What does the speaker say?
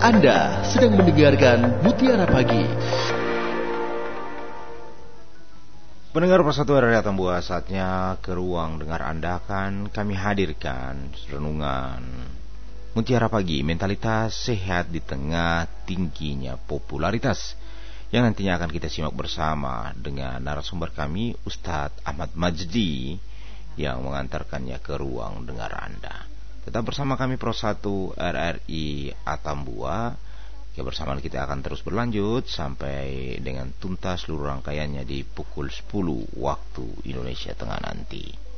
Anda sedang mendengarkan Mutiara Pagi. Pendengar Persatuan Radio Tambua, saatnya ke ruang dengar Anda akan kami hadirkan renungan Mutiara Pagi, mentalitas sehat di tengah tingginya popularitas, yang nantinya akan kita simak bersama dengan narasumber kami, Ustadz Ahmad Majdi, yang mengantarkannya ke ruang dengar Anda. Tetap bersama kami Pro 1 RRI Atambua. Kebersamaan kita akan terus berlanjut sampai dengan tuntas seluruh rangkaiannya di pukul 10 waktu Indonesia Tengah nanti.